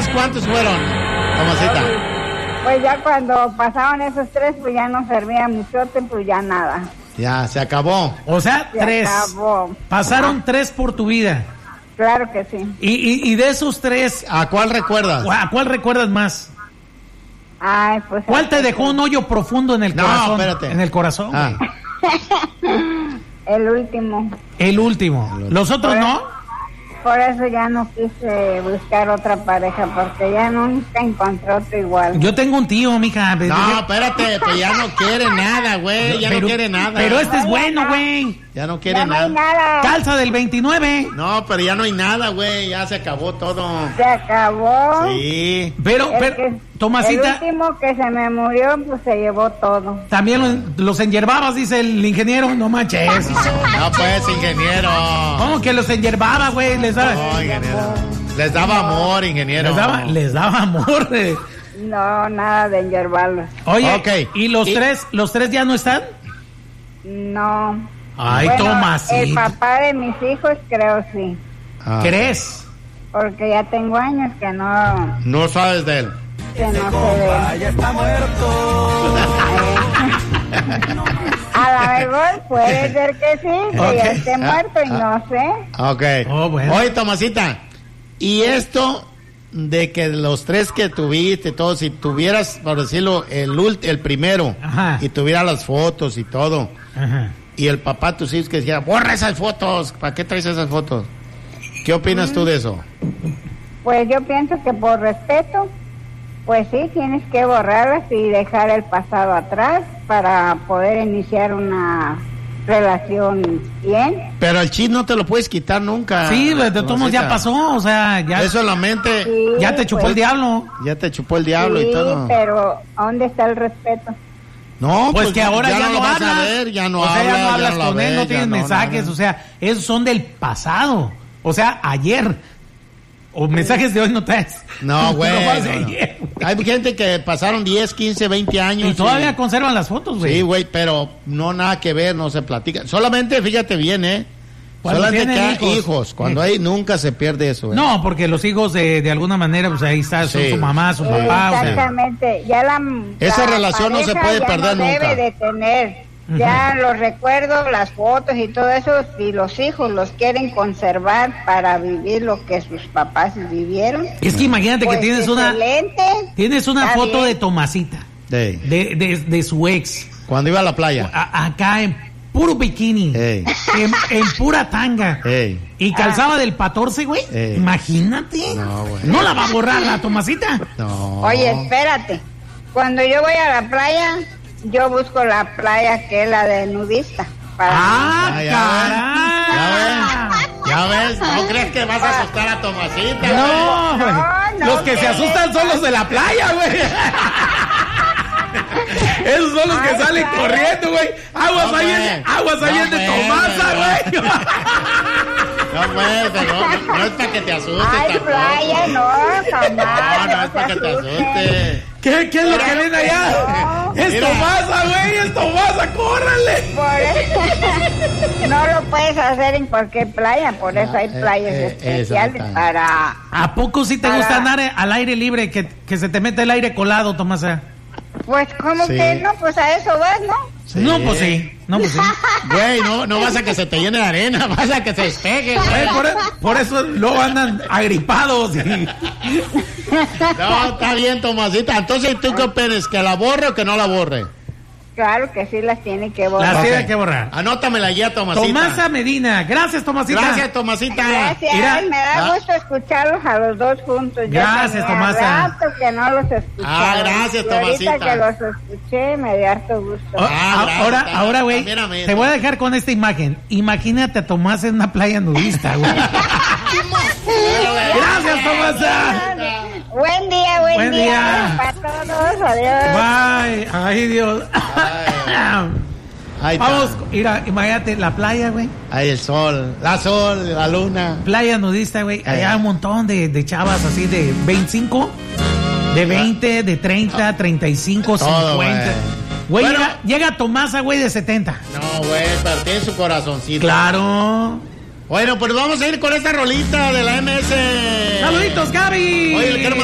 tres cuántos fueron, Tomasita? Pues ya cuando pasaron esos 3, pues ya no servía muchote, pues ya nada. Ya, se acabó. O sea, Se 3. acabó. Pasaron 3 por tu vida. Claro que sí. Y de esos 3, ¿A cuál recuerdas? ¿a cuál recuerdas más? Ay, pues. ¿Cuál te dejó un hoyo profundo en el corazón? Espérate. En el corazón. Ah. El último. El último. ¿Los otros no? Por eso ya no quise buscar otra pareja, porque ya nunca encontré otro igual. Yo tengo un tío, mija. No, espérate, pues ya no quiere nada, güey. Ya no quiere nada. Pero este es bueno, güey. Ya no quiere Ya no hay nada. nada. Calza del 29. No, pero ya no hay nada, güey. Ya se acabó todo. Se acabó. Sí. Pero, El Tomasita, último que se me murió, pues se llevó todo. también los enyerbabas, dice el ingeniero. No manches. No, pues, ingeniero. ¿Cómo que los enyerbaba, güey? Les daba, No, ingeniero. Les daba amor, ingeniero. les daba amor. No, nada de enyerbarlos. Oye, Ok. ¿y los tres ya no están? No. Ay, Bueno, Tomasita. el papá de mis hijos creo sí. Ah. ¿Crees? Porque ya tengo años que no No sabes de él. se ve. Ya está muerto. A lo mejor puede ser que sí, que Ok. ya esté muerto y no sé. Ok. Oh, bueno. Oye, Tomasita, y esto de que los 3 que tuviste, todos, si tuvieras, por decirlo, el primero, Ajá. y tuviera las fotos y todo, Ajá. y el papá de tus hijos que dijera, borra esas fotos, ¿para qué traes esas fotos? ¿Qué opinas tú de eso? Pues yo pienso que por respeto, pues sí, tienes que borrarlas y dejar el pasado atrás para poder iniciar una relación bien. Pero el chip no te lo puedes quitar nunca. Sí, de todos modos ya Tomasita. pasó, o sea, ya, Eso en la mente, Sí, ya te chupó pues, el diablo. ya te chupó el diablo sí, y todo. pero ¿dónde está el respeto? No, Pues que ahora ya lo no vas hablas. a ver, ya no o sea, hablas, ya no hablas la con él, ves, no ya tienes mensajes, nada. o sea, esos son del pasado. O sea, ayer. O mensajes de hoy no traes. No, güey. Nomás de no. ayer, güey. Hay gente que pasaron 10, 15, 20 años. Y todavía conservan las fotos, güey. Sí, güey, pero no nada que ver, no se platica. Solamente, fíjate bien, Cuando solamente que tienen hay hijos. hijos. Cuando hay, nunca se pierde eso, No, porque los hijos de alguna manera, pues ahí está, son Sí. su mamá, su papá. O sea, Exactamente, ya Esa la relación no se pareja puede ya perder no nunca. debe de tener. Ya los recuerdos, las fotos y todo eso, si los hijos los quieren conservar para vivir lo que sus papás vivieron. es que imagínate pues que tienes excelente. una Está foto bien. de Tomasita, Ey, de su ex, cuando iba a la playa. acá en puro bikini, Ey. en pura tanga. Ey. Y calzaba del 14, güey. Ey. Imagínate. No, güey. No la va a borrar la Tomasita. No. Oye, espérate. Cuando yo voy a la playa, yo busco la playa que es la de nudista. ¡Ah, Ya caray! Ya ves, no crees que vas a asustar a Tomasita. No, güey. no, Los que se asustan son los de la playa, güey. Esos son los que Ay, salen claro. corriendo, güey. Aguas No, ahí güey. en de No, Tomasa, güey. güey. No, pues, no es para que te asustes Ay, tampoco. playa, no, jamás. No es para que te asuste. ¿Qué es lo que ven allá? No. Es Mira. Tomasa, güey, es Tomasa, córrele. Por eso, no lo puedes hacer en cualquier playa, por eso hay playas especiales exacto. para... ¿A poco sí te Para- gusta andar al aire libre, que se te mete el aire colado, Tomasa? Pues, ¿cómo Sí. que no? Pues a eso vas, ¿no? Sí. No, pues sí. No, pues sí. Güey, no vas a que se te llene de arena, vas a que se despegue, güey. Por eso luego andan agripados. Y... No, está bien, Tomasita. Entonces, ¿tú qué opinas? ¿Que la borre o que no la borre? Claro que sí las tiene que borrar. Las tiene Ok. que borrar. Anótame la guía, Tomasita. Tomasa Medina. Gracias, Tomasita. Gracias, Tomasita. Gracias, Mira. me da gusto escucharlos a los dos juntos. Yo Gracias, tenía Tomasa. rato que no los escuchaba. Gracias, Y ahorita Tomasita. que los escuché, me dio harto gusto. gracias, Ahora, güey, también a mí. te voy a dejar con esta imagen. Imagínate a Tomasa en una playa nudista, güey. Gracias, Tomasa. Buen día, Buen día. para todos, adiós. Bye. Ay, Dios. Ahí está. Vamos, mira, imagínate la playa, güey. Ahí el sol, la luna. Playa nudista, güey. Allá hay un montón de chavas así de 25, de 20, de 30, 35, Todo, 50. Güey, Bueno. llega Tomasa, güey, de 70. No, güey, pero tiene su corazoncito. Claro. Bueno, pues vamos a ir con esta rolita de la MS. Saluditos, Gaby. Oye, le quiero mandar